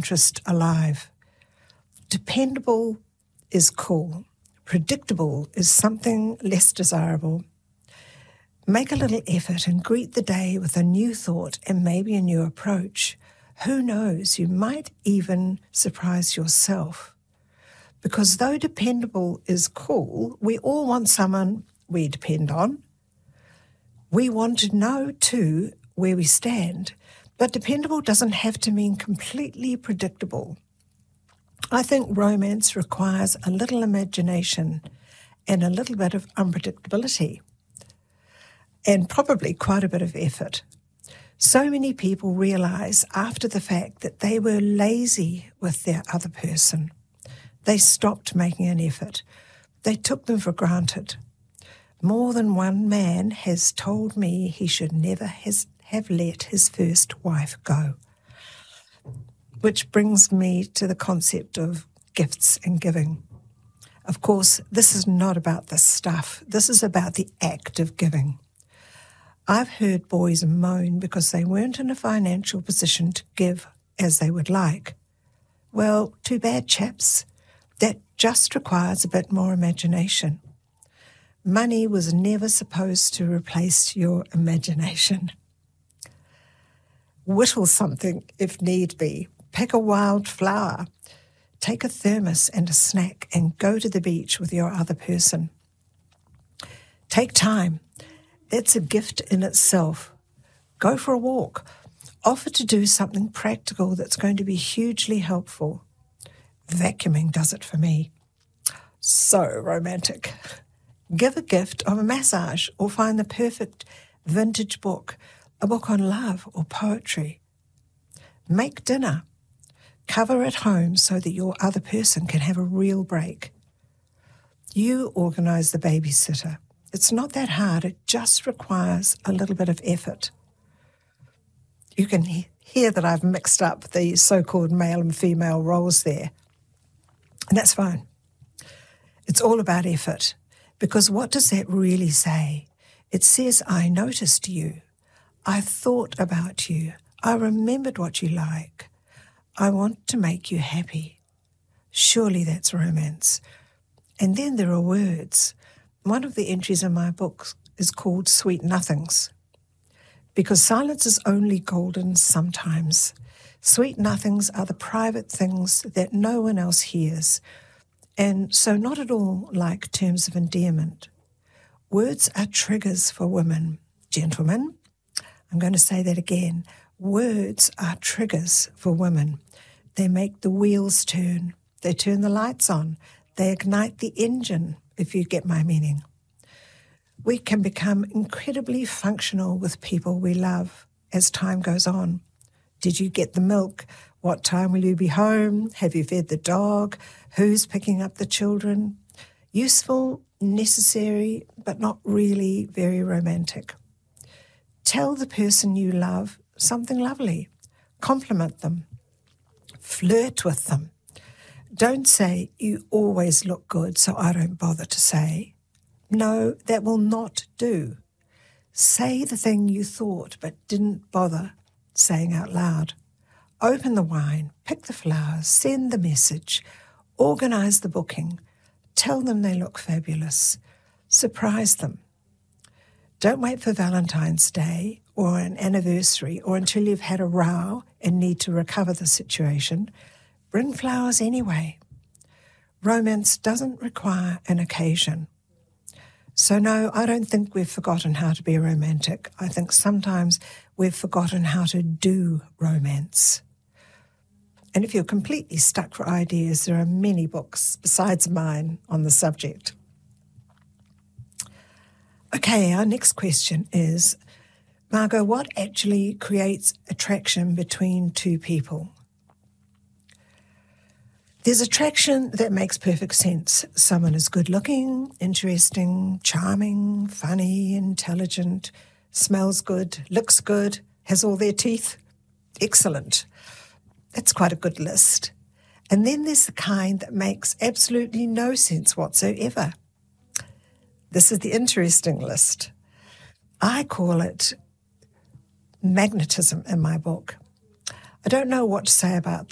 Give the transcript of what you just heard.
interest alive. Dependable is cool. Predictable is something less desirable. Make a little effort and greet the day with a new thought and maybe a new approach. Who knows, you might even surprise yourself. Because though dependable is cool, we all want someone we depend on. We want to know, too, where we stand. But dependable doesn't have to mean completely predictable. I think romance requires a little imagination and a little bit of unpredictability, and probably quite a bit of effort. So many people realize after the fact that they were lazy with their other person. They stopped making an effort. They took them for granted. More than one man has told me he should never have let his first wife go. Which brings me to the concept of gifts and giving. Of course, this is not about the stuff. This is about the act of giving. I've heard boys moan because they weren't in a financial position to give as they would like. Well, too bad, chaps. That just requires a bit more imagination. Money was never supposed to replace your imagination. Whittle something if need be. Pick a wild flower. Take a thermos and a snack and go to the beach with your other person. Take time. That's a gift in itself. Go for a walk. Offer to do something practical that's going to be hugely helpful. Vacuuming does it for me. So romantic. Give a gift of a massage or find the perfect vintage book, a book on love or poetry. Make dinner. Cover at home so that your other person can have a real break. You organise the babysitter. It's not that hard. It just requires a little bit of effort. You can hear that I've mixed up the so-called male and female roles there. And that's fine. It's all about effort. Because what does that really say? It says, I noticed you. I thought about you. I remembered what you like. I want to make you happy. Surely that's romance. And then there are words. One of the entries in my book is called Sweet Nothings. Because silence is only golden sometimes. Sweet nothings are the private things that no one else hears. And so not at all like terms of endearment. Words are triggers for women. Gentlemen, I'm going to say that again. Words are triggers for women. They make the wheels turn. They turn the lights on. They ignite the engine, if you get my meaning. We can become incredibly functional with people we love as time goes on. Did you get the milk? What time will you be home? Have you fed the dog? Who's picking up the children? Useful, necessary, but not really very romantic. Tell the person you love something lovely. Compliment them. Flirt with them. Don't say, you always look good, so I don't bother to say. No, that will not do. Say the thing you thought but didn't bother saying out loud. Open the wine, pick the flowers, send the message, organise the booking, tell them they look fabulous, surprise them. Don't wait for Valentine's Day or an anniversary or until you've had a row and need to recover the situation. Bring flowers anyway. Romance doesn't require an occasion. So no, I don't think we've forgotten how to be romantic. I think sometimes we've forgotten how to do romance. And if you're completely stuck for ideas, there are many books besides mine on the subject. Okay, our next question is, Margot, what actually creates attraction between two people? There's attraction that makes perfect sense. Someone is good-looking, interesting, charming, funny, intelligent, smells good, looks good, has all their teeth. Excellent. That's quite a good list. And then there's the kind that makes absolutely no sense whatsoever. This is the interesting list. I call it magnetism in my book. I don't know what to say about